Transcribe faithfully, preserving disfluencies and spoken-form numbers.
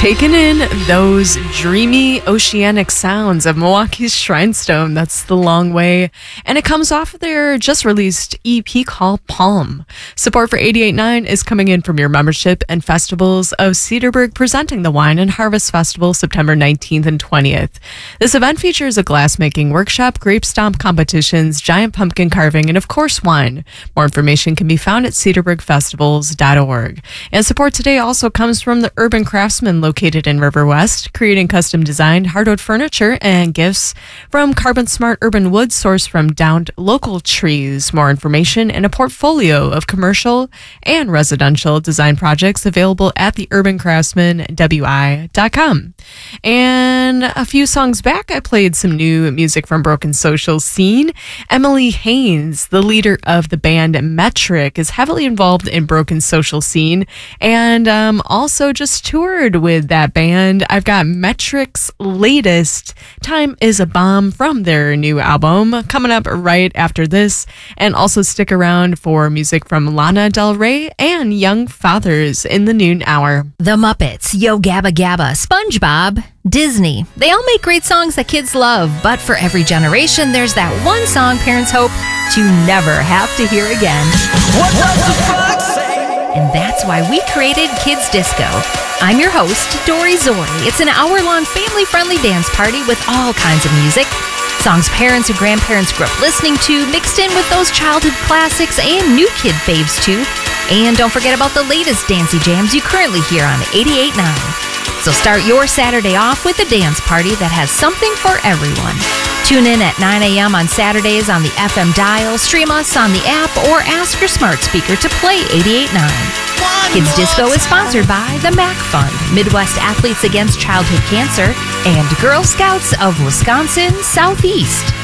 Taking in those dreamy oceanic sounds of Milwaukee's Shrinestone. That's The Long Way. And it comes off of their just released E P called Palm. Support for eighty-eight point nine is coming in from your membership and festivals of Cedarburg, presenting the Wine and Harvest Festival September nineteenth and twentieth. This event features a glassmaking workshop, grape stomp competitions, giant pumpkin carving, and of course wine. More information can be found at cedarburg festivals dot org. And support today also comes from the Urban Craftsman located in River West, creating custom designed hardwood furniture and gifts from Carbon Smart Urban Wood sourced from downed local trees. More information and a portfolio of commercial and residential design projects available at the urban craftsman w i dot com. And a few songs back, I played some new music from Broken Social Scene. Emily Haynes, the leader of the band Metric, is heavily involved in Broken Social Scene and um, also just toured with that band. I've got Metric's latest Time is a Bomb from their new album coming up right after this. And also stick around for music from Lana Del Rey and Young Fathers in the noon hour. The Muppets, Yo Gabba Gabba, SpongeBob, Disney. They all make great songs that kids love, but for every generation, there's that one song parents hope to never have to hear again. What does the fox say? And that's why we created Kids Disco. I'm your host, Dory Zori. It's an hour-long family-friendly dance party with all kinds of music. Songs parents and grandparents grew up listening to, mixed in with those childhood classics and new kid faves too. And don't forget about the latest dancey jams you currently hear on eighty-eight point nine. So start your Saturday off with a dance party that has something for everyone. Tune in at nine a.m. on Saturdays on the F M dial, stream us on the app, or ask your smart speaker to play eighty-eight point nine. Kids Disco is sponsored by the MAC Fund, Midwest Athletes Against Childhood Cancer, and Girl Scouts of Wisconsin Southeast.